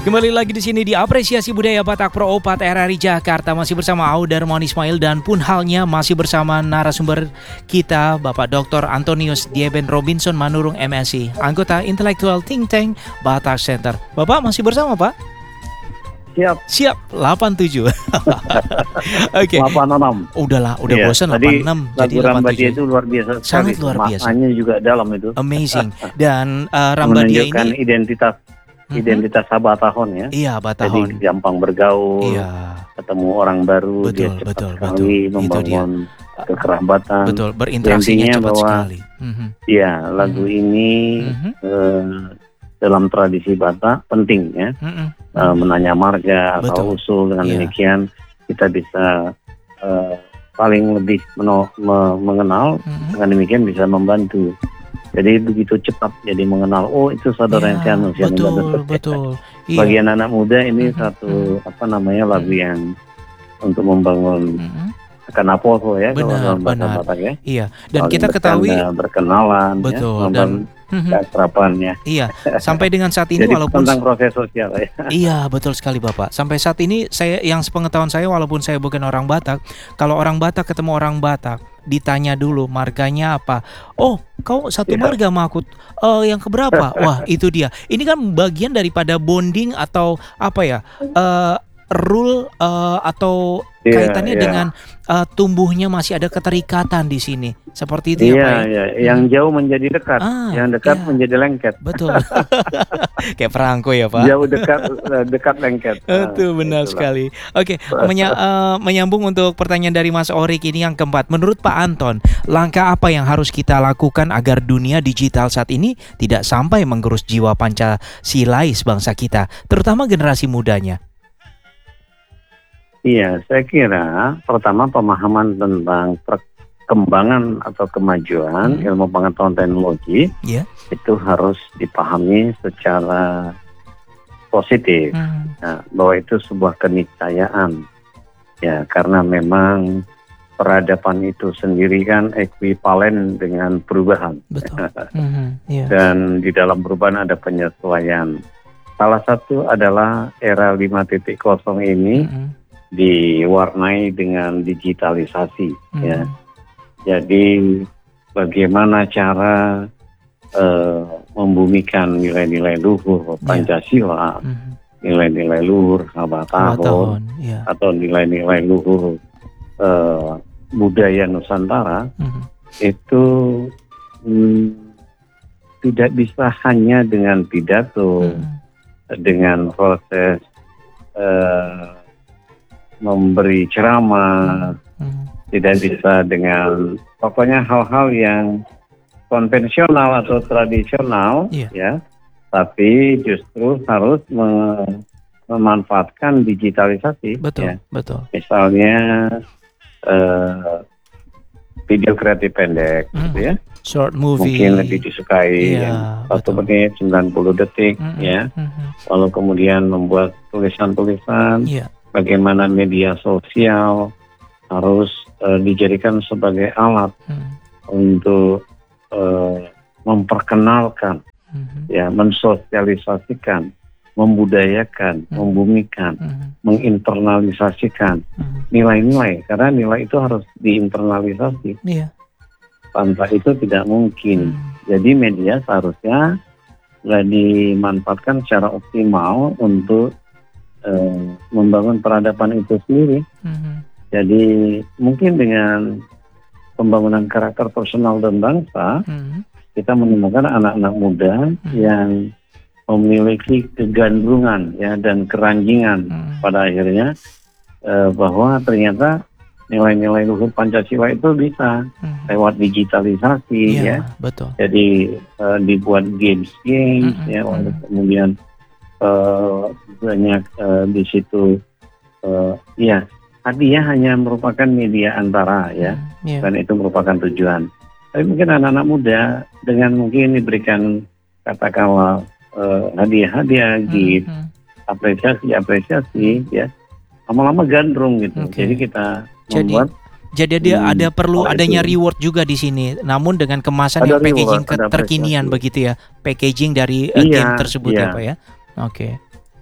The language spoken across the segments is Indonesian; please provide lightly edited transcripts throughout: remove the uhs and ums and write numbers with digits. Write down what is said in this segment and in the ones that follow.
Kembali lagi di sini di Apresiasi Budaya Batak Pro 4 RRI Jakarta, masih bersama Audarmon Ismail dan pun halnya masih bersama narasumber kita Bapak Dr. Antonius Dieben Robinson Manurung MSc, anggota Intellectual Think Tank Batak Center. Bapak masih bersama Pak? Siap 87. Oke. 86. Udah bosan 86 jadi 87. Itu luar biasa sekali. Sangat luar biasa. Maknanya juga dalam itu. Amazing. Dan Rambadia menunjukkan ini identitas Sabatahon ya. Iya, Batahon. Jadi gampang bergaul. Iya. Ketemu orang baru, dia cepat sekali membangun kekerabatan. Betul, berinteraksinya cepat bahwa, sekali. Ya, lagu ini dalam tradisi Batak penting ya. Menanya marga atau usul, dengan demikian kita bisa paling lebih mengenal, dengan demikian bisa membantu. Jadi begitu cepat jadi mengenal, oh itu saudara yang sianu. Betul. Bagi anak muda ini satu lagu yang untuk membangun kanaposo ya, benar. Batak ya. Iya. Dan kita ketahui berkenalan, betul, ya, dan keakrabannya. Iya. Sampai dengan saat ini jadi walaupun tentang proses sosial ya. Iya, betul sekali Bapak. Sampai saat ini yang sepengetahuan saya, walaupun saya bukan orang Batak, kalau orang Batak ketemu orang Batak, ditanya dulu marganya apa. Oh, kau satu marga sama aku. Yang keberapa? Wah, itu dia. Ini kan bagian daripada bonding atau apa ya? Rule atau kaitannya dengan tumbuhnya masih ada keterikatan di sini. Seperti itu ya Pak? Iya, yang jauh menjadi dekat, yang dekat menjadi lengket. Betul. Kayak perangko ya Pak? Jauh dekat lengket. Itu benar sekali. Oke, menyambung untuk pertanyaan dari Mas Orik ini yang keempat. Menurut Pak Anton, langkah apa yang harus kita lakukan agar dunia digital saat ini tidak sampai menggerus jiwa Pancasilais bangsa kita, terutama generasi mudanya? Iya, saya kira pertama pemahaman tentang perkembangan atau kemajuan ilmu pengetahuan teknologi itu harus dipahami secara positif, bahwa itu sebuah keniscayaan, ya, karena memang peradaban itu sendiri kan ekuivalen dengan perubahan. Betul. Dan di dalam perubahan ada penyesuaian. Salah satu adalah era 5.0 ini diwarnai dengan digitalisasi, ya. Jadi bagaimana cara membumikan nilai-nilai luhur Pancasila, nilai-nilai luhur Sabatahon, atau nilai-nilai luhur budaya Nusantara, itu tidak bisa hanya dengan pidato, dengan proses memberi ceramah, tidak bisa dengan pokoknya hal-hal yang konvensional atau tradisional, ya, tapi justru harus memanfaatkan digitalisasi. Betul. Misalnya video kreatif pendek, gitu ya. Short movie. Mungkin lebih disukai 1 menit 90 detik, ya. Lalu kemudian membuat tulisan-tulisan. Bagaimana media sosial harus dijadikan sebagai alat untuk memperkenalkan, ya, mensosialisasikan, membudayakan, membumikan, menginternalisasikan nilai-nilai, karena nilai itu harus diinternalisasi. Tanpa itu tidak mungkin. Jadi media seharusnya dimanfaatkan secara optimal untuk membangun peradaban itu sendiri. Jadi mungkin dengan pembangunan karakter personal dan bangsa, kita menemukan anak-anak muda yang memiliki kegandrungan, ya, dan keranjingan pada akhirnya, bahwa ternyata nilai-nilai luhur Pancasila itu bisa lewat digitalisasi, ya. Betul. Jadi dibuat games, ya, kemudian banyak di situ, ya, hadiah hanya merupakan media antara, ya, dan itu merupakan tujuan. Tapi mungkin anak-anak muda dengan mungkin diberikan katakanlah hadiah-hadiah, gift, apresiasi, ya, lama-lama gandrung gitu. Jadi kita membuat. Jadi dia adanya reward juga di sini, namun dengan kemasan yang packaging terkinian begitu ya, packaging dari game tersebut ya Pak ya. Oke.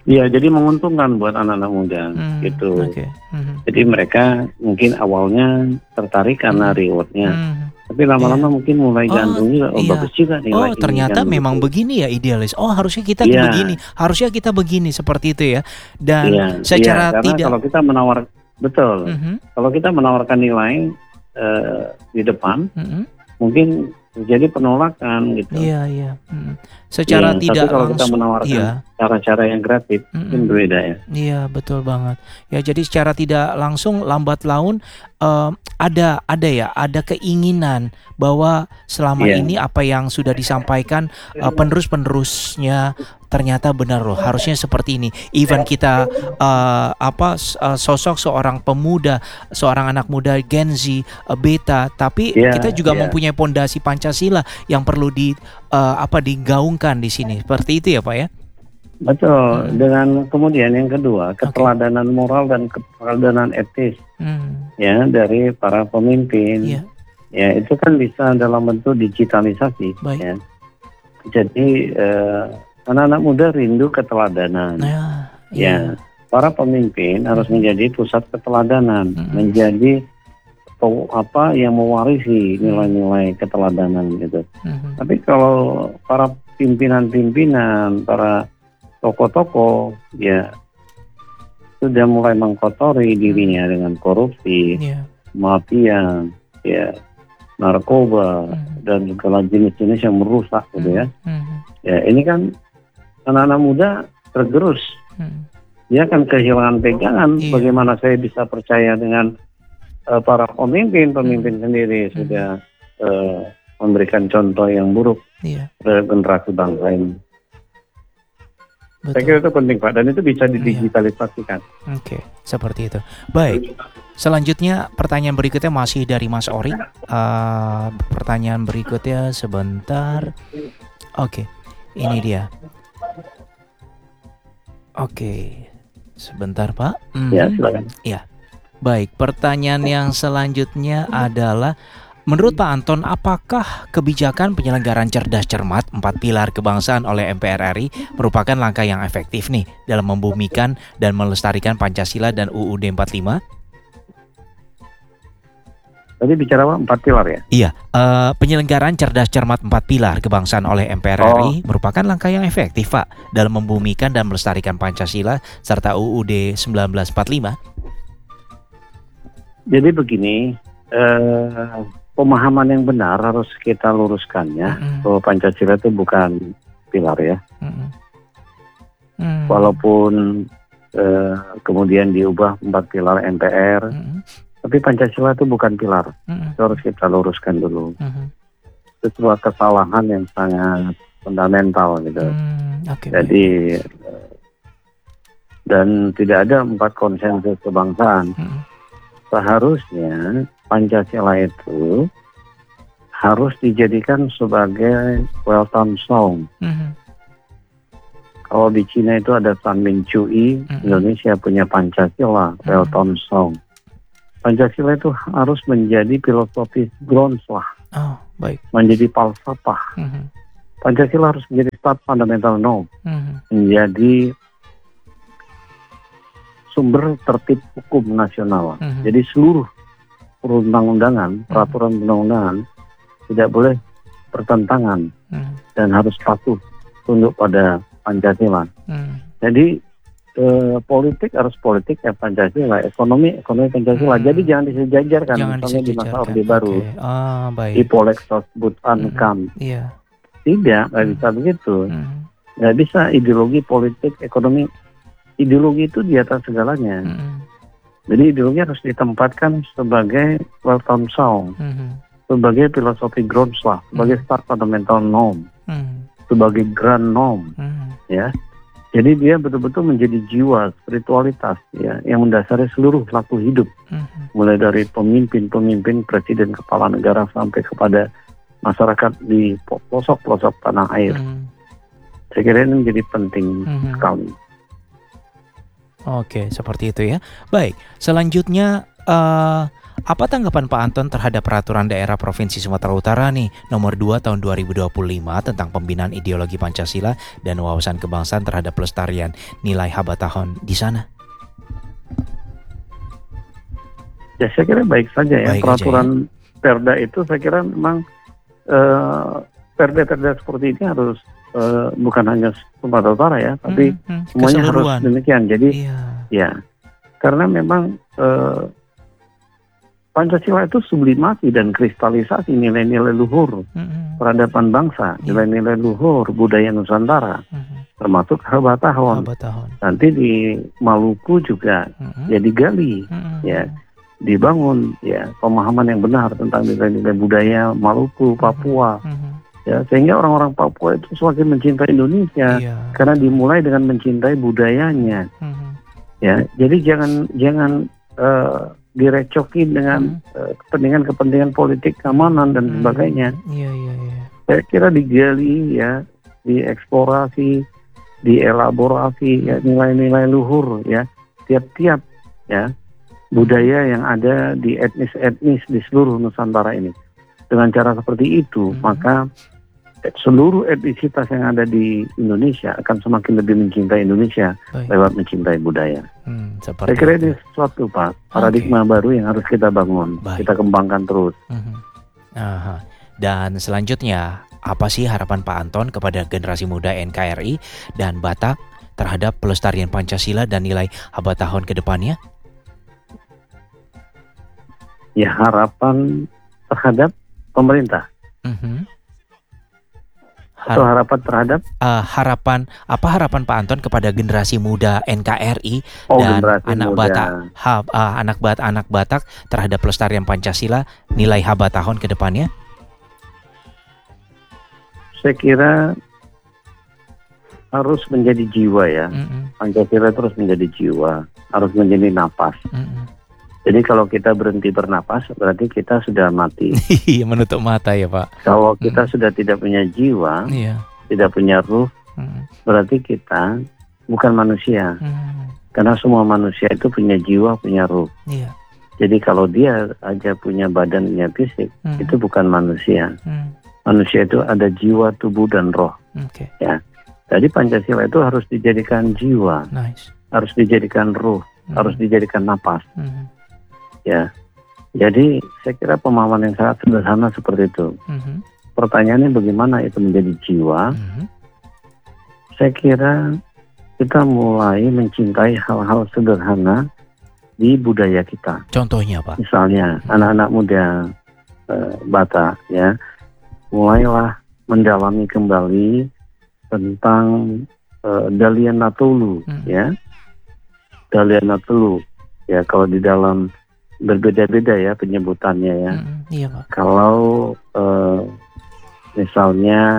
Iya, jadi menguntungkan buat anak-anak muda gitu. Okay. Jadi mereka mungkin awalnya tertarik karena rewardnya, tapi lama-lama mungkin mulai gandrung juga. Bagus juga nih. Ternyata memang begini ya idealis. Harusnya kita begini, harusnya kita begini, seperti itu ya. Dan secara tidak. Kalau kita kalau kita menawarkan nilai di depan, mungkin jadi penolakan gitu. Iya. Secara tidak tapi kalau langsung, kita menawarkan cara-cara yang kreatif, mungkin berbeda ya. Iya, betul banget. Ya, jadi secara tidak langsung lambat laun ada keinginan bahwa selama ini apa yang sudah disampaikan penerus-penerusnya ternyata benar loh, harusnya seperti ini. Even kita sosok seorang pemuda, seorang anak muda Gen Z, beta, tapi kita juga mempunyai pondasi Pancasila yang perlu digaungkan di sini. Seperti itu ya, Pak ya? Betul. Dengan kemudian yang kedua, keteladanan moral dan keteladanan etis ya dari para pemimpin. Ya, itu kan bisa dalam bentuk digitalisasi. Ya. Jadi anak-anak muda rindu keteladanan. Ya, para pemimpin harus menjadi pusat keteladanan, menjadi yang mewarisi nilai-nilai keteladanan gitu. Tapi kalau para pimpinan-pimpinan, para tokoh-tokoh ya sudah mulai mengkotori dirinya dengan korupsi, mafia, narkoba dan segala jenis-jenis yang merusak gitu ya. Ya, ini kan anak-anak muda tergerus. Dia akan kehilangan pegangan. Bagaimana saya bisa percaya dengan para pemimpin sendiri sudah memberikan contoh yang buruk terhadap generasi bangsa ini. Saya kira itu penting, Pak, dan itu bisa didigitalisasikan. Oke, seperti itu. Baik, selanjutnya pertanyaan berikutnya masih dari Mas Ori. Pertanyaan berikutnya sebentar. Oke, ini dia. Oke, sebentar Pak. Ya, silakan. Ya, baik. Pertanyaan yang selanjutnya adalah, menurut Pak Anton, apakah kebijakan penyelenggaraan cerdas cermat 4 pilar kebangsaan oleh MPR RI merupakan langkah yang efektif nih dalam membumikan dan melestarikan Pancasila dan UUD 45? Tadi bicara apa? 4 pilar ya? Iya, penyelenggaraan cerdas cermat 4 pilar kebangsaan oleh MPR RI merupakan langkah yang efektif, Pak, dalam membumikan dan melestarikan Pancasila serta UUD 1945. Jadi begini, pemahaman yang benar harus kita luruskan ya, bahwa Pancasila itu bukan pilar ya. Walaupun kemudian diubah 4 pilar MPR, tapi Pancasila itu bukan pilar. Itu harus kita luruskan dulu. Itu sebuah kesalahan yang sangat fundamental gitu. Jadi dan tidak ada 4 konsensus kebangsaan. Seharusnya Pancasila itu harus dijadikan sebagai welcome song. Kalau di Cina itu ada San Min Chui, Indonesia punya Pancasila, welcome song. Pancasila itu harus menjadi filosofi groundswell, menjadi falsafah. Pancasila harus menjadi start fundamental norm, menjadi sumber tertib hukum nasional. Jadi seluruh perundang-undangan, peraturan undang-undangan tidak boleh bertentangan dan harus patuh tunduk pada Pancasila. Jadi politik harus politik ya Pancasila, ekonomi Pancasila. Jadi jangan disejajarkan misalnya di masa Orde Baru. Ipolexos but ankam. Tidak, nggak bisa begitu. Nggak bisa ideologi politik, ekonomi. Ideologi itu di atas segalanya. Jadi ideologi harus ditempatkan sebagai welcome song, sebagai filosofi groundswell, sebagai start fundamental norm, sebagai grand norm, ya. Jadi dia betul-betul menjadi jiwa spiritualitas, ya, yang mendasari seluruh laku hidup, mulai dari pemimpin, presiden, kepala negara sampai kepada masyarakat di pelosok-pelosok tanah air. Saya kira ini menjadi penting sekali. Oke, seperti itu ya. Baik, selanjutnya Apa tanggapan Pak Anton terhadap peraturan daerah Provinsi Sumatera Utara nih nomor 2 tahun 2025 tentang pembinaan ideologi Pancasila dan wawasan kebangsaan terhadap pelestarian nilai Habatahon di sana? Ya saya kira baik saja ya. Baik peraturan Perda itu saya kira memang Perda-perda seperti ini harus bukan hanya Sumatera Utara ya, tapi semuanya harus demikian. Jadi ya karena memang Pancasila itu sublimasi dan kristalisasi nilai-nilai luhur peradaban bangsa, nilai-nilai luhur budaya Nusantara, termasuk Habatahon. Nanti di Maluku juga ya digali, ya dibangun ya pemahaman yang benar tentang nilai-nilai budaya Maluku, Papua. Ya, sehingga orang-orang Papua itu semakin mencintai Indonesia karena dimulai dengan mencintai budayanya. Ya, jadi jangan direcokin dengan kepentingan politik, keamanan dan sebagainya. Saya kira digali ya, dieksplorasi, dielaborasi ya nilai-nilai luhur ya tiap-tiap ya budaya yang ada di etnis-etnis di seluruh Nusantara ini. Dengan cara seperti itu, maka seluruh etnisitas yang ada di Indonesia akan semakin lebih mencintai Indonesia lewat mencintai budaya. Saya kira ini sesuatu Pak, paradigma baru yang harus kita bangun, kita kembangkan terus. Dan selanjutnya, apa sih harapan Pak Anton kepada generasi muda NKRI dan Batak terhadap pelestarian Pancasila dan nilai Habatahon ke depannya? Ya, harapan terhadap pemerintah. Atau harapan terhadap harapan Pak Anton kepada generasi muda NKRI dan anak Batak terhadap pelestarian Pancasila nilai Habatahon ke depannya? Saya kira harus menjadi jiwa ya. Pancasila terus menjadi jiwa, harus menjadi napas. Jadi kalau kita berhenti bernapas, berarti kita sudah mati. Menutup mata ya Pak. Kalau kita sudah tidak punya jiwa, tidak punya ruh, berarti kita bukan manusia. Karena semua manusia itu punya jiwa, punya ruh. Jadi kalau dia aja punya badan, punya fisik, itu bukan manusia. Manusia itu ada jiwa, tubuh, dan roh. Ya. Jadi Pancasila itu harus dijadikan jiwa, harus dijadikan ruh, harus dijadikan napas. Ya, jadi saya kira pemahaman yang sangat sederhana seperti itu. Pertanyaannya bagaimana itu menjadi jiwa? Saya kira kita mulai mencintai hal-hal sederhana di budaya kita. Contohnya Pak? Misalnya anak-anak muda Batak ya, mulailah mendalami kembali tentang Dalian Natulu ya. Dalian Natulu ya, kalau di dalam berbeda-beda ya penyebutannya ya. Iya Pak. Kalau misalnya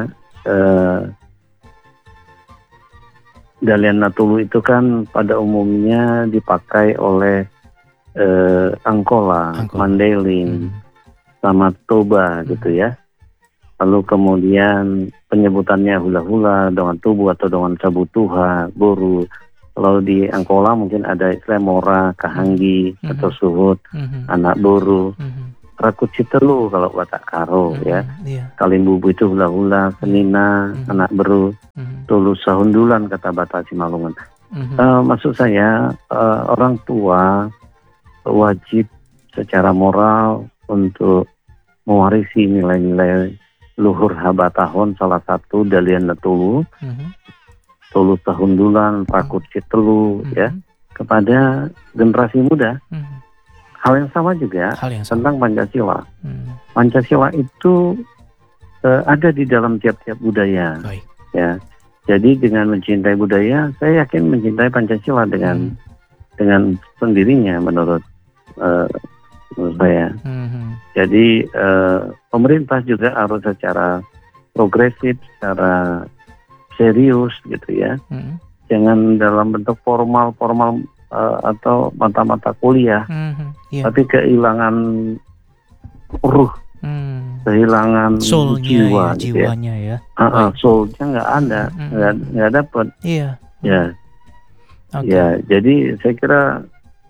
Dalian Natulu itu kan pada umumnya dipakai oleh Angkola, Mandailing, sama Toba gitu ya. Lalu kemudian penyebutannya hula-hula, dengan tubuh atau dengan sabutuha, boru. Kalau di Angkola mungkin ada istilah mora, kahanggi, atau suhut, anak boru, rakut citelu kalau Batak Karo ya. Kalimbubu itu hula-hula, senina, anak beru, tulus sahundulan kata Batak Simalungun. Maksud saya orang tua wajib secara moral untuk mewarisi nilai-nilai luhur Habatahon, salah satu Dalian Natulu, tulus sahundulan, rakut citelu ya, kepada generasi muda. Hal yang sama juga tentang Pancasila. Pancasila itu ada di dalam tiap-tiap budaya. Ya. Jadi dengan mencintai budaya, saya yakin mencintai Pancasila dengan sendirinya menurut saya. Jadi pemerintah juga harus secara progresif, secara serius gitu ya. Jangan dalam bentuk formal atau mata-mata kuliah, tapi kehilangan ruh, kehilangan jiwa, jiwanya ya. Soulnya nggak ada, nggak dapat. Ya, jadi saya kira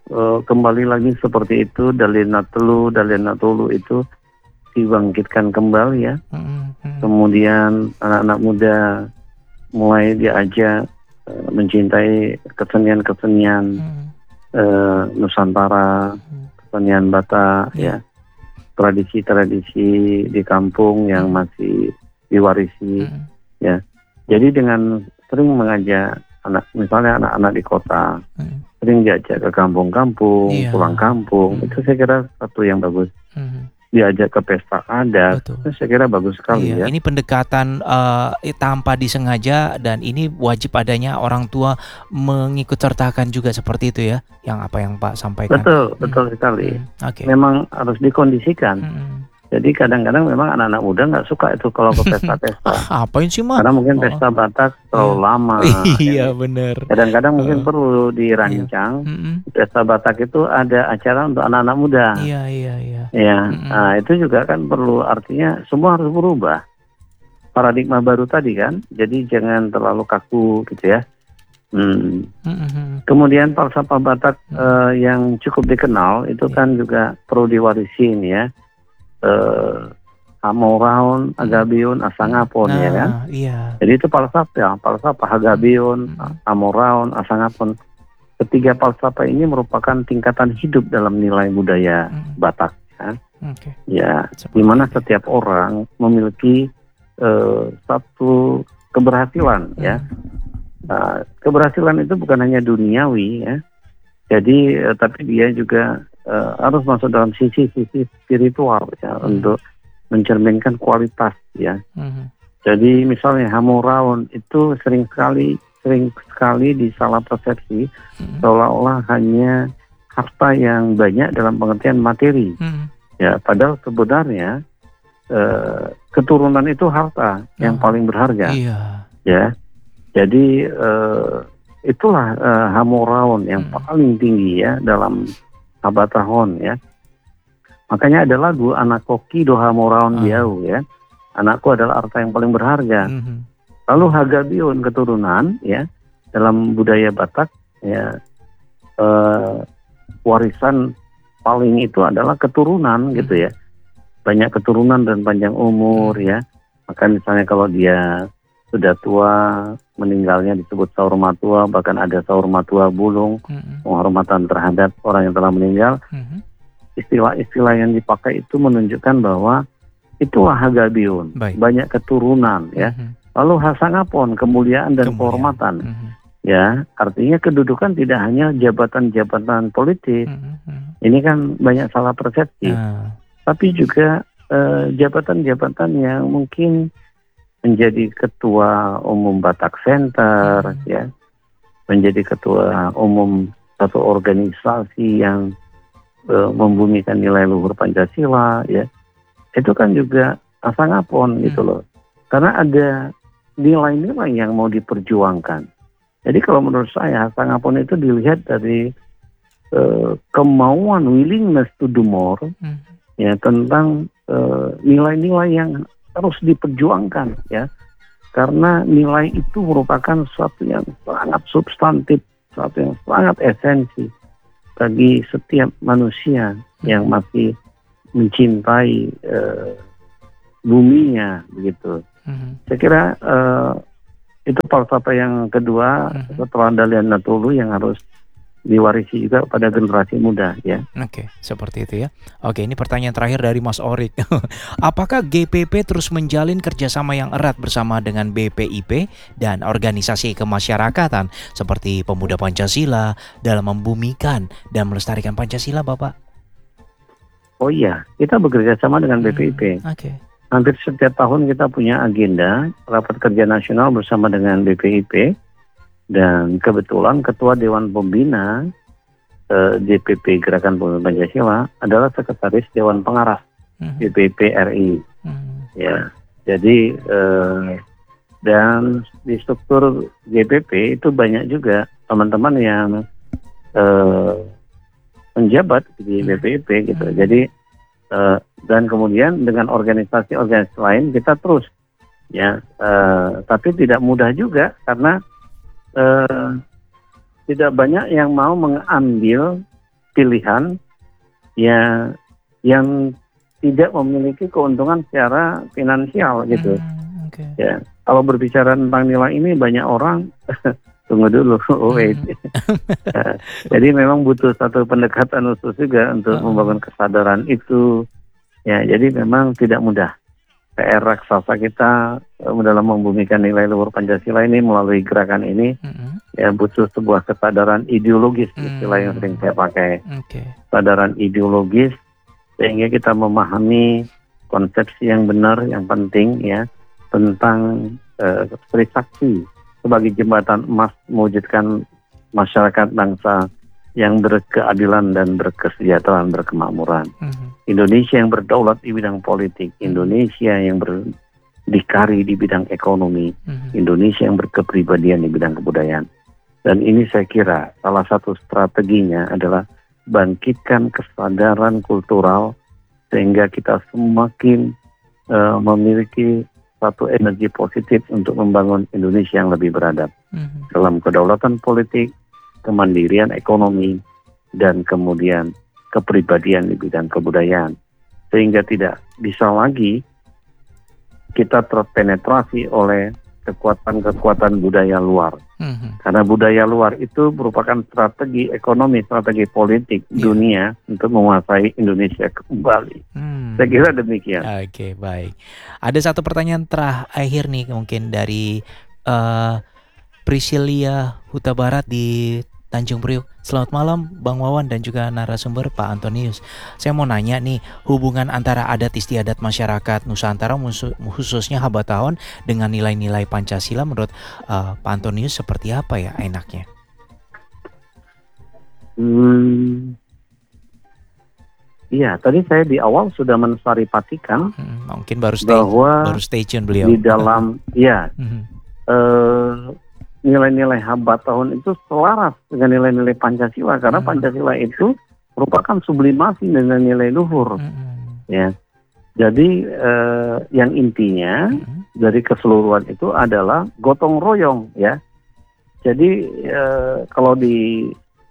kembali lagi seperti itu, Dalina Tolu itu dibangkitkan kembali ya. Kemudian anak-anak muda mulai diajak mencintai kesenian-kesenian Nusantara, kesenian Batak ya, tradisi-tradisi di kampung yang masih diwarisi ya. Jadi dengan sering mengajak misalnya anak-anak di kota, sering diajak ke kampung-kampung, pulang kampung, itu saya kira satu yang bagus. Diajak ke pesta adat, itu saya kira bagus sekali ya. Ini pendekatan tanpa disengaja, dan ini wajib adanya orang tua mengikut sertakan juga seperti itu ya, yang Pak sampaikan. Betul sekali. Memang harus dikondisikan. Jadi kadang-kadang memang anak-anak muda nggak suka itu kalau ke pesta-pesta. Apain sih Mas? Karena mungkin pesta Batak terlalu lama. Iya benar. Kadang-kadang mungkin perlu dirancang. Pesta Batak itu ada acara untuk anak-anak muda. Iya. Ya, nah itu juga kan perlu, artinya semua harus berubah. Paradigma baru tadi kan. Jadi jangan terlalu kaku gitu ya. Kemudian falsafah Batak yang cukup dikenal itu kan juga perlu diwarisin ya. Hamoraon, Agabion, Asangapon ya kan. Jadi itu falsafah Agabion, Hamoraon, Asangapon. Ketiga falsafah ini merupakan tingkatan hidup dalam nilai budaya Batak ya. Ya, di mana setiap orang memiliki satu keberhasilan ya. Keberhasilan itu bukan hanya duniawi ya. Jadi tapi dia juga harus masuk dalam sisi-sisi spiritual ya, untuk mencerminkan kualitas ya. Jadi misalnya Hamoraon itu sering sekali disalah persepsi seolah-olah hanya harta yang banyak dalam pengertian materi. Ya, padahal sebenarnya keturunan itu harta yang paling berharga. Ya. Jadi itulah Hamoraon yang paling tinggi ya dalam Habatahon ya. Makanya ada lagu Anakoki do Hamoraon Biau ya. Anakku adalah harta yang paling berharga. Lalu Hagabion keturunan ya, dalam budaya Batak ya, warisan paling itu adalah keturunan gitu ya. Banyak keturunan dan panjang umur ya. Maka misalnya kalau dia sudah tua, meninggalnya disebut saur matua, bahkan ada saur matua bulung, penghormatan terhadap orang yang telah meninggal. Istilah-istilah yang dipakai itu menunjukkan bahwa itulah Hagabion, banyak keturunan ya. Lalu Hasangapon, kemuliaan dan kehormatan. Ya, artinya kedudukan tidak hanya jabatan-jabatan politik. Ini kan banyak salah persepsi. Tapi juga jabatan-jabatan yang mungkin menjadi ketua umum Batak Center, ya, menjadi ketua umum satu organisasi yang membumikan nilai luhur Pancasila, ya, itu kan juga Hasangapon gitu loh. Karena ada nilai-nilai yang mau diperjuangkan. Jadi kalau menurut saya Hasangapon itu dilihat dari kemauan, willingness to do more, ya, tentang nilai-nilai yang harus diperjuangkan, ya, karena nilai itu merupakan sesuatu yang sangat substantif, sesuatu yang sangat esensi bagi setiap manusia yang masih mencintai buminya, begitu. Saya kira itu falsafah yang kedua setelah Dalina Tolu yang harus diwarisi juga pada generasi muda, ya. Oke, seperti itu ya. Oke, ini pertanyaan terakhir dari Mas Orik. Apakah GPP terus menjalin kerjasama yang erat bersama dengan BPIP dan organisasi kemasyarakatan seperti Pemuda Pancasila dalam membumikan dan melestarikan Pancasila, Bapak? Oh iya, kita bekerja sama dengan BPIP. Hampir setiap tahun kita punya agenda rapat kerja nasional bersama dengan BPIP. Dan kebetulan Ketua Dewan Pembina DPP Gerakan Pemuda Pancasila adalah Sekretaris Dewan Pengarah DPP RI. Ya, jadi dan di struktur DPP itu banyak juga teman-teman yang menjabat di BPIP gitu. Jadi dan kemudian dengan organisasi-organisasi lain kita terus, ya, tapi tidak mudah juga karena tidak banyak yang mau mengambil pilihan ya yang tidak memiliki keuntungan secara finansial gitu. Okay. Ya, kalau berbicara tentang nilai ini banyak orang tunggu dulu, wait. Jadi memang butuh satu pendekatan khusus juga untuk membangun kesadaran itu. Ya, jadi memang tidak mudah. PR raksasa kita dalam membumikan nilai luhur Pancasila ini melalui gerakan ini, ya butuh sebuah kesadaran ideologis, istilah yang sering saya pakai. Kesadaran ideologis sehingga kita memahami konsepsi yang benar, yang penting ya tentang Trisakti sebagai jembatan emas mewujudkan masyarakat bangsa yang berkeadilan dan berkesejahteraan, berkemakmuran. Indonesia yang berdaulat di bidang politik, Indonesia yang berdikari di bidang ekonomi, Indonesia yang berkepribadian di bidang kebudayaan. Dan ini saya kira salah satu strateginya adalah bangkitkan kesadaran kultural sehingga kita semakin memiliki satu energi positif untuk membangun Indonesia yang lebih beradab dalam kedaulatan politik, kemandirian ekonomi, dan kemudian kepribadian di bidang kebudayaan. Sehingga tidak bisa lagi kita terpenetrasi oleh kekuatan-kekuatan budaya luar. Karena budaya luar itu merupakan strategi ekonomi, strategi politik dunia untuk menguasai Indonesia kembali. Saya kira demikian. Oke, baik. Ada satu pertanyaan terakhir nih mungkin dari Priscilia Huta Barat di Tanjung Priok. Selamat malam Bang Wawan dan juga narasumber Pak Antonius. Saya mau nanya nih, hubungan antara adat istiadat masyarakat Nusantara khususnya Habatahon dengan nilai-nilai Pancasila menurut Pak Antonius seperti apa ya enaknya? Iya, tadi saya di awal sudah mensaripatikan mungkin baru stay tune beliau. Di dalam nilai-nilai Habatahon itu selaras dengan nilai-nilai Pancasila karena Pancasila itu merupakan sublimasi dengan nilai luhur. Ya, jadi yang intinya dari keseluruhan itu adalah gotong royong ya. Jadi kalau di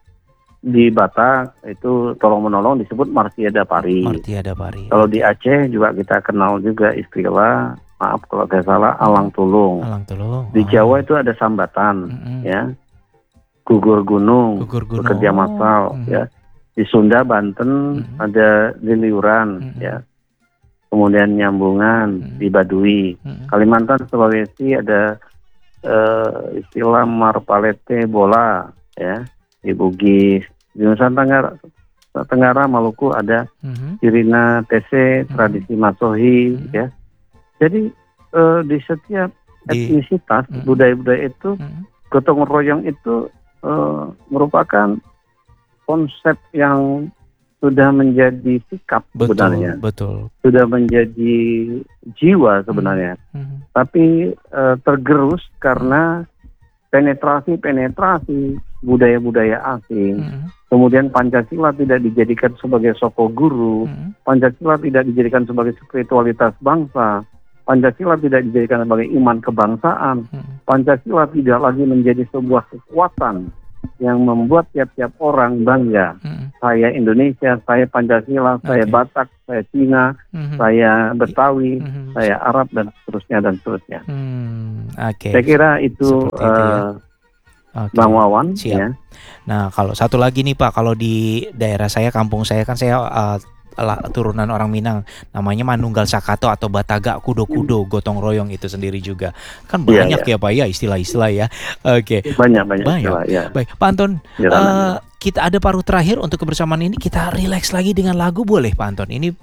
Batak itu tolong menolong disebut Martiada Pari. Kalau di Aceh juga kita kenal juga istilah, maaf kalau saya salah, alang tulung. Di Jawa itu ada sambatan, ya, gugur gunung, bekerja massal, ya. Di Sunda, Banten ada liliuran, ya. Kemudian nyambungan di Baduy. Kalimantan, Sulawesi ada istilah marpalete bola, ya, di Bugis. Di Nusa Tenggara, Maluku ada Sirina Tese, tradisi Masohi, ya. Jadi di setiap etnisitas budaya-budaya itu gotong royong itu merupakan konsep yang sudah menjadi sikap sebenarnya. Sudah menjadi jiwa sebenarnya. Tapi tergerus karena penetrasi budaya-budaya asing. Kemudian Pancasila tidak dijadikan sebagai soko guru. Pancasila tidak dijadikan sebagai spiritualitas bangsa. Pancasila tidak dijadikan sebagai iman kebangsaan. Pancasila tidak lagi menjadi sebuah kekuatan yang membuat tiap-tiap orang bangga. Saya Indonesia, saya Pancasila, saya Batak, saya Cina, saya Betawi, saya Arab, dan seterusnya. Saya kira itu Bang Wawan. Ya. Nah, kalau satu lagi nih Pak, kalau di daerah saya, kampung saya kan saya turunan orang Minang, namanya Manunggal Sakato atau Bataga Kudo-Kudo, gotong royong itu sendiri juga. Kan banyak ya Pak ya istilah-istilah ya. Oke. Banyak istilah ya. Baik, Pak Anton, kita ada paruh terakhir untuk kebersamaan ini, kita relax lagi dengan lagu boleh Pak Anton? Ini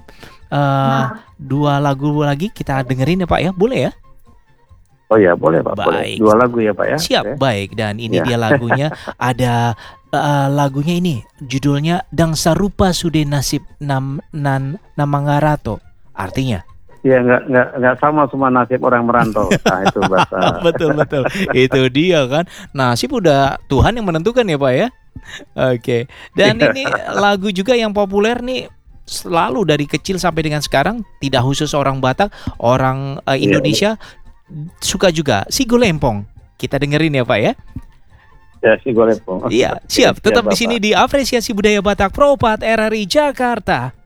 2 lagu lagi kita dengerin ya Pak ya, boleh ya? Oh ya, boleh Pak. Baik. Boleh. 2 lagu ya Pak ya. Siap, baik. Dan ini dia lagunya, ada lagunya ini, judulnya Dangsa Rupa Sude Nasib Namangarato. Artinya? Ya, nggak sama semua nasib orang merantau. Nah, itu bahasa. Betul. Itu dia kan. Nasib udah Tuhan yang menentukan ya Pak ya. Oke. Dan ini lagu juga yang populer nih, selalu dari kecil sampai dengan sekarang, tidak khusus orang Batak, orang Indonesia suka juga, Sigo Lempong. Kita dengerin ya Pak ya. Apresiasi Golepo. Iya, siap. Tetap di sini di Apresiasi Budaya Batak Pro 4 RRI Jakarta.